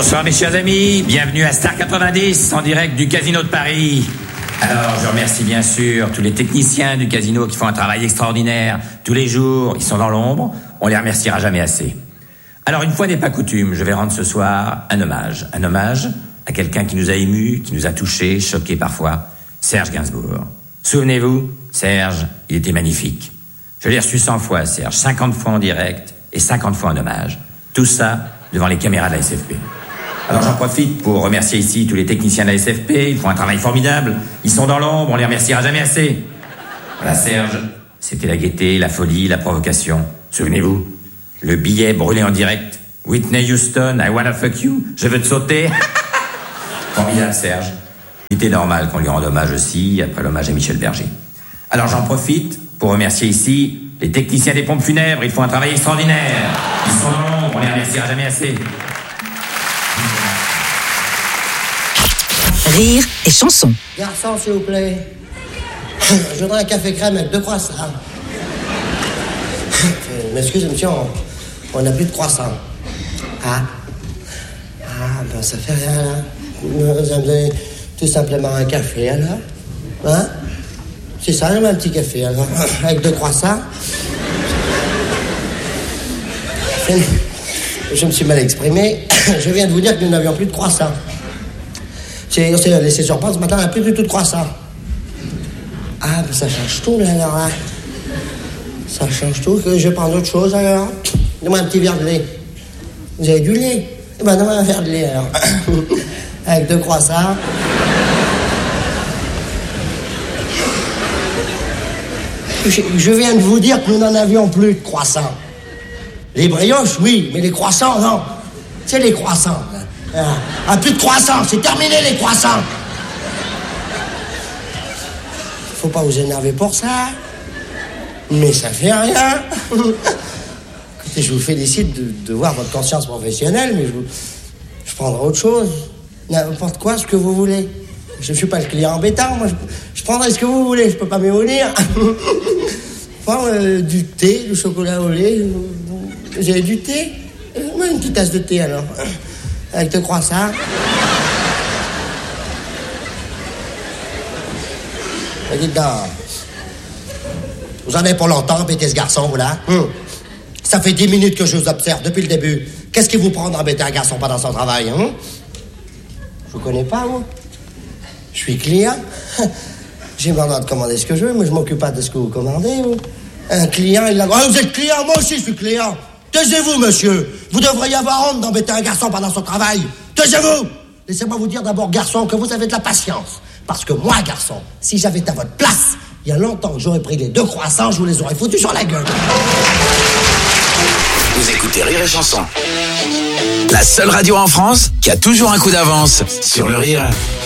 Bonsoir mes chers amis, bienvenue à Star 90 en direct du Casino de Paris. Alors je remercie bien sûr tous les techniciens du casino qui font un travail extraordinaire. Tous les jours, ils sont dans l'ombre, on les remerciera jamais assez. Alors une fois n'est pas coutume, je vais rendre ce soir un hommage. Un hommage à quelqu'un qui nous a émus, qui nous a touchés, choqués parfois, Serge Gainsbourg. Souvenez-vous, Serge, il était magnifique. Je l'ai reçu 100 fois, Serge, 50 fois en direct et 50 fois en hommage. Tout ça devant les caméras de la SFP. Alors j'en profite pour remercier ici tous les techniciens de la SFP, ils font un travail formidable, ils sont dans l'ombre, on les remerciera jamais assez. Voilà Serge, c'était la gaieté, la folie, la provocation. Souvenez-vous, le billet brûlé en direct, Whitney Houston, I wanna fuck you, je veux te sauter. Formidable Serge. Il était normal qu'on lui rende hommage aussi, après l'hommage à Michel Berger. Alors j'en profite pour remercier ici les techniciens des pompes funèbres, ils font un travail extraordinaire. Ils sont dans l'ombre, on les remerciera jamais assez. Rire et chanson. Garçon, s'il vous plaît. Je voudrais un café crème avec 2 croissants. M'excuse, monsieur, on n'a plus de croissants. Ah, ben ça fait rien, là. Vous allez me donner tout simplement un café, alors. Hein? C'est ça, un petit café, alors. Avec 2 croissants. Je me suis mal exprimé. Je viens de vous dire que nous n'avions plus de croissants. On s'est laissé surprendre, ce matin, on n'a plus du tout de croissant. Ah, ben ça change tout, là, alors, là. Ça change tout, que je vais prendre autre chose, alors. Donne-moi un petit verre de lait. Vous avez du lait? Eh ben, donne-moi un verre de lait, alors. Avec 2 croissants. Je viens de vous dire que nous n'en avions plus de croissants. Les brioches, oui, mais les croissants, non. C'est les croissants. Plus de croissants, c'est terminé les croissants. Faut pas vous énerver pour ça. Mais ça fait rien. Écoutez, je vous félicite de voir votre conscience professionnelle, mais je prendrai autre chose. N'importe quoi, ce que vous voulez. Je ne suis pas le client embêtant, moi je prendrai ce que vous voulez, je peux pas m'évanouir. Du thé, du chocolat au lait. Vous avez du thé? Moi, une petite tasse de thé alors. Avec 2 croissants. Dites donc. Vous en avez pour longtemps, pété ce garçon, vous là? Ça fait 10 minutes que je vous observe depuis le début. Qu'est-ce qui vous prend d'embêter un garçon pendant son travail, hein? Je vous connais pas, vous? Je suis client. J'ai le droit de commander ce que je veux, mais je m'occupe pas de ce que vous commandez, vous. Un client, il a... Ah, vous êtes client, moi aussi je suis client. Taisez-vous, monsieur. Vous devriez avoir honte d'embêter un garçon pendant son travail. Taisez-vous. Laissez-moi vous dire d'abord, garçon, que vous avez de la patience. Parce que moi, garçon, si j'avais été à votre place, il y a longtemps que j'aurais pris les 2 croissants, je vous les aurais foutus sur la gueule. Vous écoutez Rire et Chanson. La seule radio en France qui a toujours un coup d'avance sur le rire.